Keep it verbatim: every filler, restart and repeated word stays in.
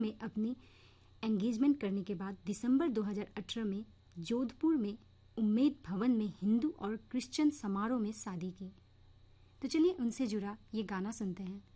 में अपनी एंगेजमेंट करने के बाद दिसंबर दो हज़ार अठारह में जोधपुर में उम्मेद भवन में हिंदू और क्रिश्चियन समारोह में शादी की। तो चलिए उनसे जुड़ा ये गाना सुनते हैं।